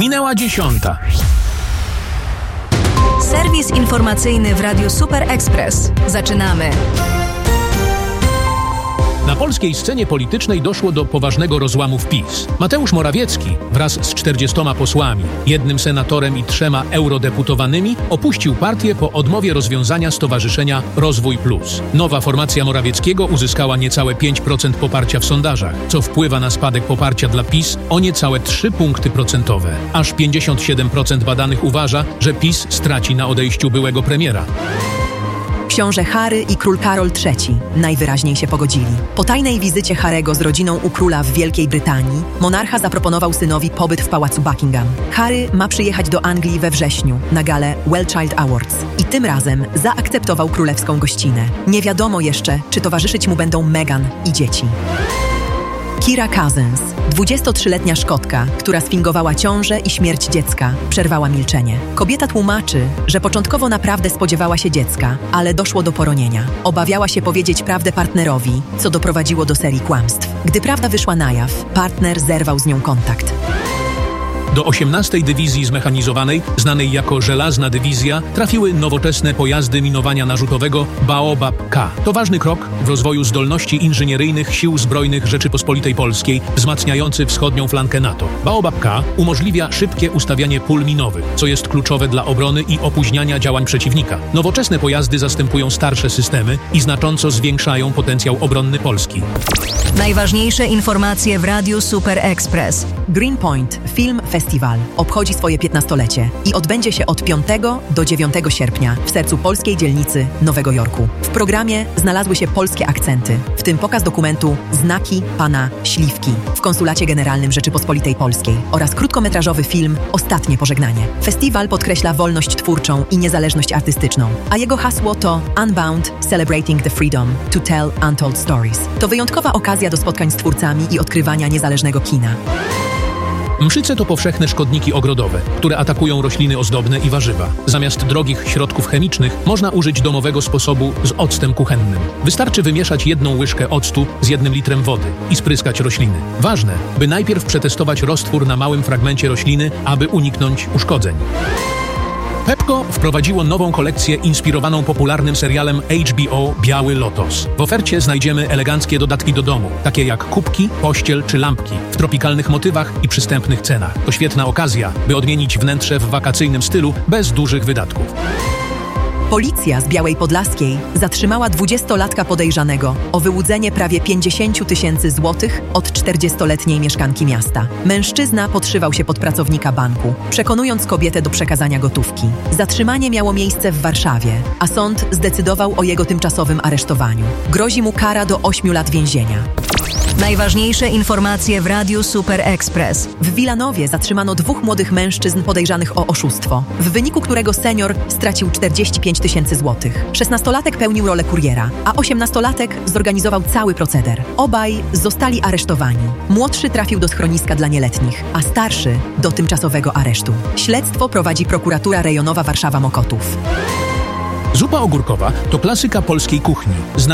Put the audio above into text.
Minęła 10. Serwis informacyjny w Radiu Super Express. Zaczynamy. Na polskiej scenie politycznej doszło do poważnego rozłamu w PiS. Mateusz Morawiecki wraz z 40 posłami, 1 senatorem i 3 eurodeputowanymi opuścił partię po odmowie rozwiązania Stowarzyszenia Rozwój Plus. Nowa formacja Morawieckiego uzyskała niecałe 5% poparcia w sondażach, co wpływa na spadek poparcia dla PiS o niecałe 3 punkty procentowe. Aż 57% badanych uważa, że PiS straci na odejściu byłego premiera. Książę Harry i król Karol III najwyraźniej się pogodzili. Po tajnej wizycie Harry'ego z rodziną u króla w Wielkiej Brytanii, monarcha zaproponował synowi pobyt w pałacu Buckingham. Harry ma przyjechać do Anglii we wrześniu na galę Well Child Awards i tym razem zaakceptował królewską gościnę. Nie wiadomo jeszcze, czy towarzyszyć mu będą Meghan i dzieci. Kira Cousins, 23-letnia Szkotka, która sfingowała ciążę i śmierć dziecka, przerwała milczenie. Kobieta tłumaczy, że początkowo naprawdę spodziewała się dziecka, ale doszło do poronienia. Obawiała się powiedzieć prawdę partnerowi, co doprowadziło do serii kłamstw. Gdy prawda wyszła na jaw, partner zerwał z nią kontakt. Do 18. Dywizji Zmechanizowanej, znanej jako Żelazna Dywizja, trafiły nowoczesne pojazdy minowania narzutowego Baobab-K. To ważny krok w rozwoju zdolności inżynieryjnych Sił Zbrojnych Rzeczypospolitej Polskiej, wzmacniający wschodnią flankę NATO. Baobab-K umożliwia szybkie ustawianie pól minowych, co jest kluczowe dla obrony i opóźniania działań przeciwnika. Nowoczesne pojazdy zastępują starsze systemy i znacząco zwiększają potencjał obronny Polski. Najważniejsze informacje w Radiu Super Express. Greenpoint Film Festival obchodzi swoje 15-lecie i odbędzie się od 5 do 9 sierpnia w sercu polskiej dzielnicy Nowego Jorku. W programie znalazły się polskie akcenty, w tym pokaz dokumentu Znaki Pana Śliwki w Konsulacie Generalnym Rzeczypospolitej Polskiej oraz krótkometrażowy film Ostatnie Pożegnanie. Festiwal podkreśla wolność twórczą i niezależność artystyczną, a jego hasło to Unbound Celebrating the Freedom to Tell Untold Stories. To wyjątkowa okazja do spotkań z twórcami i odkrywania niezależnego kina. Mszyce to powszechne szkodniki ogrodowe, które atakują rośliny ozdobne i warzywa. Zamiast drogich środków chemicznych można użyć domowego sposobu z octem kuchennym. Wystarczy wymieszać 1 łyżkę octu z 1 litrem wody i spryskać rośliny. Ważne, by najpierw przetestować roztwór na małym fragmencie rośliny, aby uniknąć uszkodzeń. Pepco wprowadziło nową kolekcję inspirowaną popularnym serialem HBO Biały Lotos. W ofercie znajdziemy eleganckie dodatki do domu, takie jak kubki, pościel czy lampki, w tropikalnych motywach i przystępnych cenach. To świetna okazja, by odmienić wnętrze w wakacyjnym stylu bez dużych wydatków. Policja z Białej Podlaskiej zatrzymała 20-latka podejrzanego o wyłudzenie prawie 50 000 złotych od 40-letniej mieszkanki miasta. Mężczyzna podszywał się pod pracownika banku, przekonując kobietę do przekazania gotówki. Zatrzymanie miało miejsce w Warszawie, a sąd zdecydował o jego tymczasowym aresztowaniu. Grozi mu kara do 8 lat więzienia. Najważniejsze informacje w Radiu Super Express. W Wilanowie zatrzymano 2 młodych mężczyzn podejrzanych o oszustwo, w wyniku którego senior stracił 45 000 złotych. 16-latek pełnił rolę kuriera, a 18-latek zorganizował cały proceder. Obaj zostali aresztowani. Młodszy trafił do schroniska dla nieletnich, a starszy do tymczasowego aresztu. Śledztwo prowadzi prokuratura rejonowa Warszawa-Mokotów. Zupa ogórkowa to klasyka polskiej kuchni.